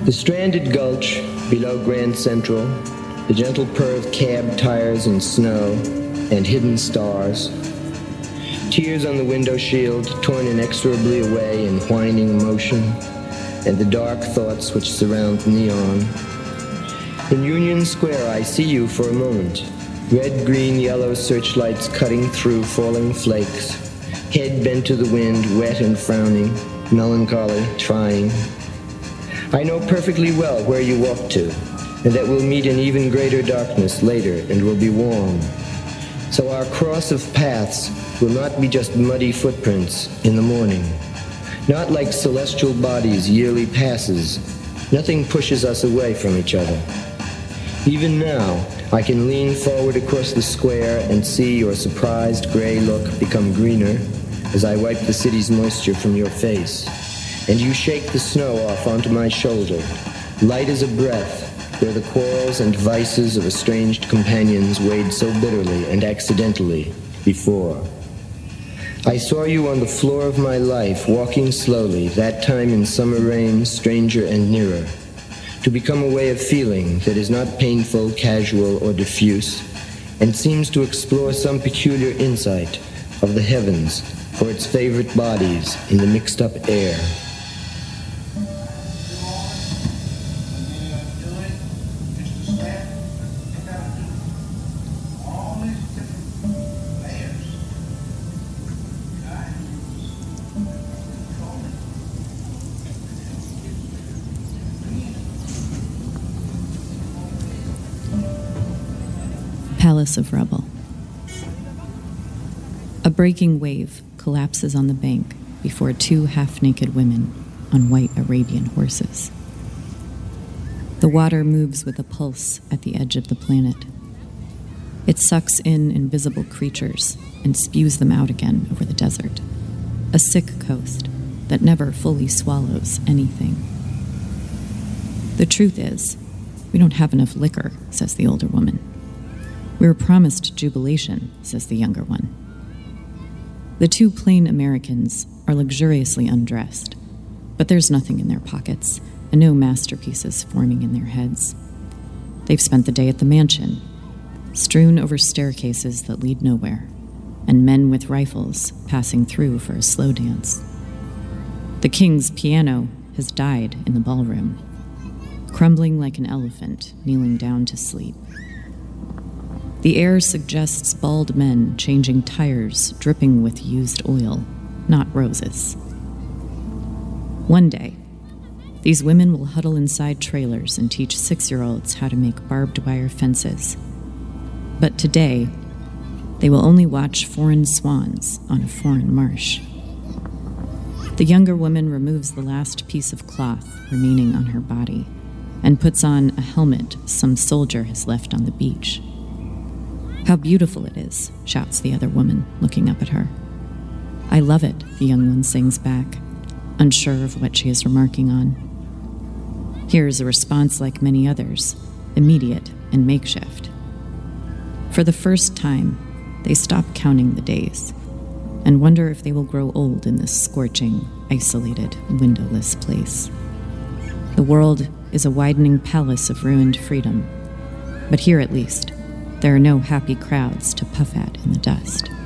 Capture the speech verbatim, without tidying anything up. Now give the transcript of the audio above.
The stranded gulch below Grand Central, the gentle purr of cab tires and snow, and hidden stars. Tears on the window shield, torn inexorably away in whining motion, and the dark thoughts which surround neon. In Union Square, I see you for a moment. Red, green, yellow searchlights cutting through falling flakes. Head bent to the wind, wet and frowning, melancholy, trying. I know perfectly well where you walk to, and that we'll meet in even greater darkness later and will be warm. So our cross of paths will not be just muddy footprints in the morning. Not like celestial bodies yearly passes. Nothing pushes us away from each other. Even now, I can lean forward across the square and see your surprised gray look become greener as I wipe the city's moisture from your face. And you shake the snow off onto my shoulder, light as a breath, where the quarrels and vices of estranged companions weighed so bitterly and accidentally before. I saw you on the floor of my life, walking slowly, that time in summer rain, stranger and nearer, to become a way of feeling that is not painful, casual, or diffuse, and seems to explore some peculiar insight of the heavens for its favorite bodies in the mixed-up air. Palace of Rubble. A breaking wave collapses on the bank before two half-naked women on white Arabian horses. The water moves with a pulse at the edge of the planet. It sucks in invisible creatures and spews them out again over the desert, a sick coast that never fully swallows anything. The truth is, we don't have enough liquor, says the older woman. We were promised jubilation, says the younger one. The two plain Americans are luxuriously undressed, but there's nothing in their pockets and no masterpieces forming in their heads. They've spent the day at the mansion, strewn over staircases that lead nowhere, and men with rifles passing through for a slow dance. The king's piano has died in the ballroom, crumbling like an elephant kneeling down to sleep. The air suggests bald men changing tires dripping with used oil, not roses. One day, these women will huddle inside trailers and teach six-year-olds how to make barbed wire fences. But today, they will only watch foreign swans on a foreign marsh. The younger woman removes the last piece of cloth remaining on her body and puts on a helmet some soldier has left on the beach. How beautiful it is, shouts the other woman, looking up at her. I love it, the young one sings back, unsure of what she is remarking on. Here's a response like many others, immediate and makeshift. For the first time, they stop counting the days and wonder if they will grow old in this scorching, isolated, windowless place. The world is a widening palace of ruined freedom, but here at least, there are no happy crowds to puff at in the dust.